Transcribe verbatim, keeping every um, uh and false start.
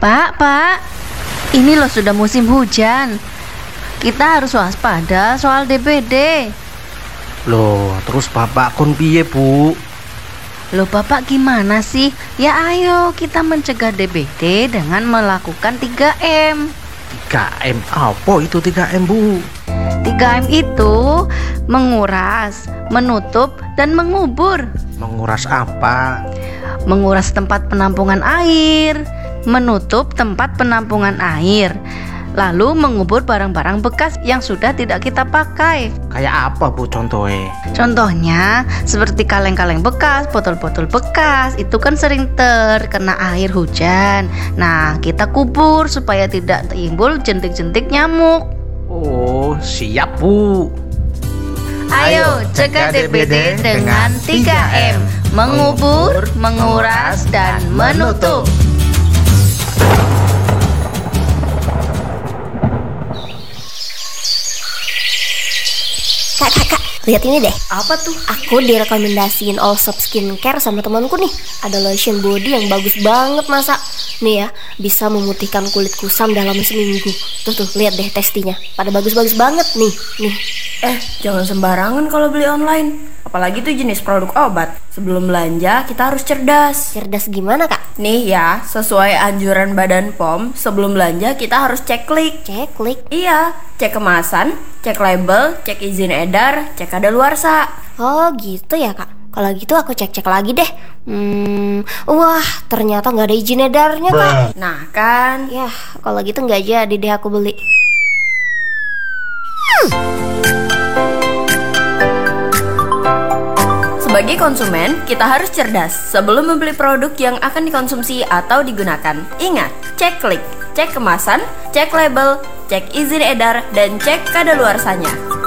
Pak, Pak, ini loh sudah musim hujan. Kita harus waspada soal D B D. Loh, terus bapak kon piye, Bu? Loh Bapak gimana sih? Ya ayo kita mencegah D B D dengan melakukan tiga M. tiga M apa itu tiga M, Bu? tiga M itu menguras, menutup, dan mengubur. Menguras apa? Menguras tempat penampungan air, menutup tempat penampungan air, lalu mengubur barang-barang bekas yang sudah tidak kita pakai. Kayak apa, Bu, contohnya? Contohnya seperti kaleng-kaleng bekas, botol-botol bekas, itu kan sering terkena air hujan. Nah, kita kubur supaya tidak timbul jentik-jentik nyamuk. Oh, siap, Bu. Ayo cegah D B D dengan tiga M, mengubur, menguras, dan menutup. Kak, kak, kak, lihat ini deh. Apa tuh? Aku direkomendasiin Allsop Skincare sama temanku nih. Ada lotion body yang bagus banget masa. Nih ya, bisa memutihkan kulit kusam dalam seminggu. Tuh tuh, lihat deh testinya. Pada bagus-bagus banget nih, nih. Eh, jangan sembarangan kalau beli online. Apalagi tuh jenis produk obat. Sebelum belanja, kita harus cerdas. Cerdas gimana, Kak? Nih ya, sesuai anjuran Badan P O M, sebelum belanja kita harus cek klik. Cek klik. Iya, cek kemasan, cek label, cek izin edar, cek kadaluarsa. Oh gitu ya, Kak. Kalau gitu aku cek-cek lagi deh. Hmm, wah ternyata nggak ada izin edarnya, Kak. Nah kan, Yah, kalau gitu nggak jadi deh aku beli. sebagai konsumen, kita harus cerdas sebelum membeli produk yang akan dikonsumsi atau digunakan. Ingat, cek klik, cek kemasan, cek label, cek izin edar, dan cek kadaluarsanya.